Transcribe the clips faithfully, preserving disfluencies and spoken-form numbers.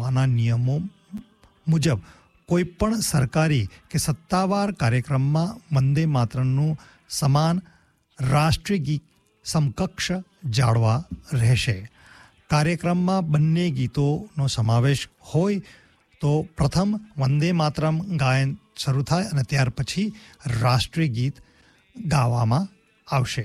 ગાવાના નિયમો મુજબ કોઈ પણ સરકારી કે સત્તાવાર કાર્યક્રમમાં વંદે માતરમનું સમાન રાષ્ટ્રીય ગીત સમકક્ષ જાળવા રહેશે. કાર્યક્રમમાં બંને ગીતોનો સમાવેશ હોય તો પ્રથમ વંદે માતરમ ગાયન શરૂ થાય અને ત્યાર પછી રાષ્ટ્રીય ગીત ગાવામાં આવશે.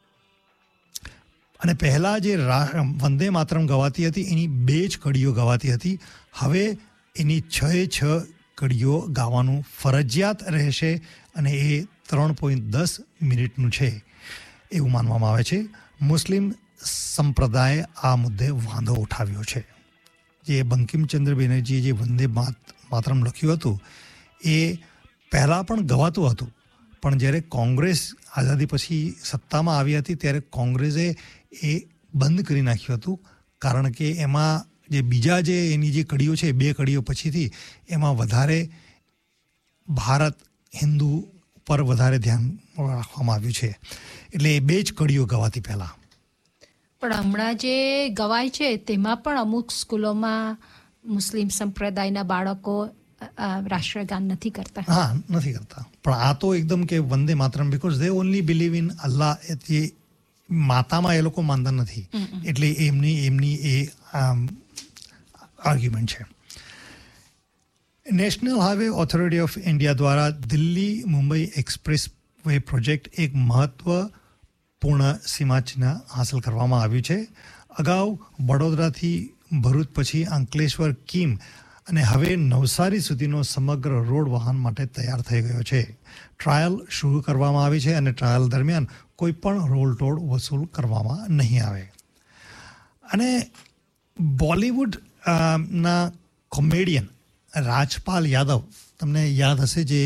અને પહેલાં જે વંદે માતરમ ગવાતી હતી એની બે જ કડીઓ ગવાતી હતી. હવે એની છ એ છ કડીઓ ગાવાનું ફરજિયાત રહેશે અને એ ત્રણ પોઈન્ટ દસ મિનિટનું છે એવું માનવામાં આવે છે. મુસ્લિમ સંપ્રદાયે આ મુદ્દે વાંધો ઉઠાવ્યો છે. જે બંકિમચંદ્ર બેનર્જીએ જે વંદે માતરમ લખ્યું હતું એ પહેલાં પણ ગવાતું હતું, પણ જ્યારે કોંગ્રેસ આઝાદી પછી સત્તામાં આવી હતી ત્યારે કોંગ્રેસે એ બંધ કરી નાખ્યું હતું, કારણ કે એમાં જે બીજા જે એની જે કડીઓ છે બે કડીઓ પછીથી એમાં વધારે ભારત હિન્દુ પર વધારે ધ્યાન રાખવામાં આવ્યું છે. એટલે એ બે જ કડીઓ ગવાતી પહેલાં. પણ હમણાં જે ગવાય છે તેમાં પણ અમુક સ્કૂલોમાં મુસ્લિમ સંપ્રદાયના બાળકો રાષ્ટ્રગાન નથી કરતા. હા, નથી કરતા. પણ આ તો એકદમ કે Vande Mataram, because they only believe in અલ્લાહ. એ માતામાં એ લોકો માનતા નથી, એટલે એમની એમની એ આર્ગ્યુમેન્ટ છે. National highway authority of India દ્વારા Delhi Mumbai express way project એક મહત્વપૂર્ણ સીમાચિહ્ન હાંસલ કરવામાં આવ્યું છે. અગાઉ વડોદરાથી ભરૂચ, પછી અંકલેશ્વર, કીમ અને હવે નવસારી સુધીનો સમગ્ર રોડ વાહન માટે તૈયાર થઈ ગયો છે. ટ્રાયલ શરૂ કરવામાં આવી છે અને ટ્રાયલ દરમિયાન કોઈ પણ રોલ ટોલ વસૂલ કરવામાં નહીં આવે. અને બોલિવૂડ ના કોમેડિયન રાજપાલ યાદવ, તમને યાદ હશે, જે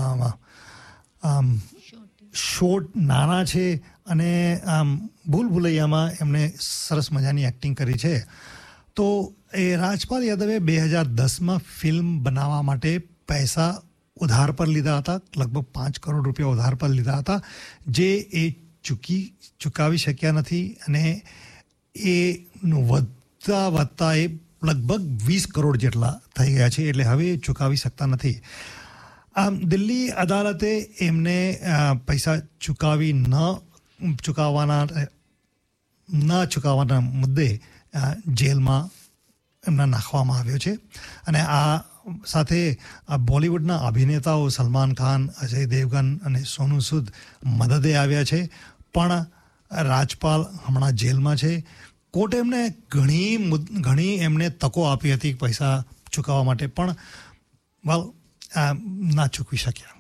શોર્ટ નાના છે અને ભૂલ ભૂલૈયામાં એમણે સરસ મજાની એક્ટિંગ કરી છે. તો એ રાજપાલ યાદવે બે હજાર દસમાં ફિલ્મ બનાવવા માટે પૈસા ઉધાર પર લીધા હતા, લગભગ પાંચ કરોડ રૂપિયા ઉધાર પર લીધા હતા, જે એ ચૂકી ચૂકવી શક્યા નથી અને એનું વધતા વધતા એ લગભગ વીસ કરોડ જેટલા થઈ ગયા છે, એટલે હવે ચૂકવી શકતા નથી. આમ દિલ્હી અદાલતે એમને પૈસા ચૂકવી ન ચૂકવવાના ન ચૂકવવાના મુદ્દે જેલમાં એમને નાખવામાં આવ્યો છે. અને આ સાથે આ બોલિવૂડના અભિનેતાઓ સલમાન ખાન, અજય દેવગન અને સોનુ સૂદ મદદે આવ્યા છે, પણ રાજપાલ હમણાં જેલમાં છે. કોર્ટે એમને ઘણી ઘણી એમને તકો આપી હતી પૈસા ચૂકવવા માટે, પણ વેલ ના ચૂકવી શક્યા.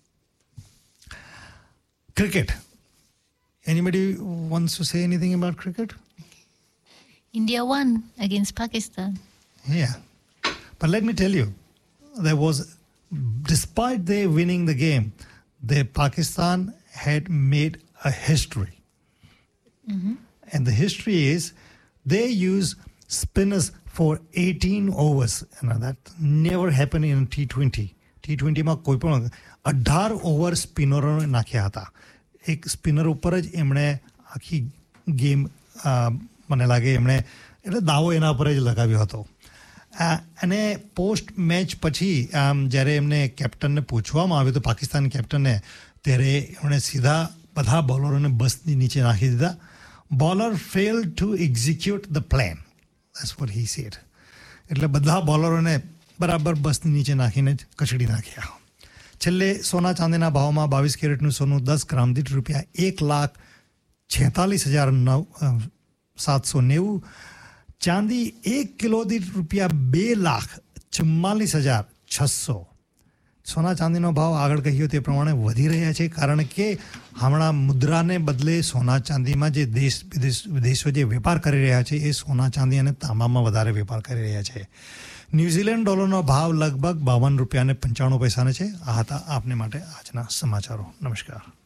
Cricket. Anybody wants to say anything about cricket? India won against Pakistan. Yeah. But let me tell you, there was, despite they winning the game, the Pakistan had made a history. Mm-hmm. And the history is they use spinners for eighteen overs. You know, that never happened in T twenty. T twenty માં કોઈ પણ અઢાર over સ્પિનરોને નાખ્યા હતા. એક spinner ઉપર જ એમણે આખી ગેમ, મને લાગે એમણે એટલે દાવો એના પર જ લગાવ્યો હતો. અને પોસ્ટ મેચ પછી જ્યારે એમને કેપ્ટનને પૂછવામાં આવ્યું હતું, પાકિસ્તાન કેપ્ટનને, ત્યારે એમણે સીધા બધા બોલરોને બસની નીચે નાખી દીધા. Bowler fail two execute the plan, that's what he said. એટલે બધા બોલરોને બરાબર બસની નીચે નાખીને જ કચડી નાખ્યા. છેલ્લે સોના ચાંદીના ભાવમાં બાવીસ કેરેટનું સોનું દસ ગ્રામ દીઠ રૂપિયા એક લાખ છેતાલીસ હજાર નવ સાતસો નેવું, ચાંદી એક કિલો દીઠ રૂપિયા બે લાખ ચુમ્માલીસ હજાર છસો. સોના ચાંદીનો ભાવ આગળ કહ્યું તે પ્રમાણે વધી રહ્યા છે, કારણ કે હમણાં મુદ્રાને બદલે સોના ચાંદીમાં જે દેશ વિદેશ વિદેશો જે વેપાર કરી રહ્યા છે એ સોના ચાંદી અને તાંબામાં વધારે વેપાર કરી રહ્યા છે. ન્યૂઝીલેન્ડ ડોલરનો ભાવ લગભગ બાવન રૂપિયા અને પંચાણું પૈસાને છે. આ હતા આપને માટે આજના સમાચારો. નમસ્કાર.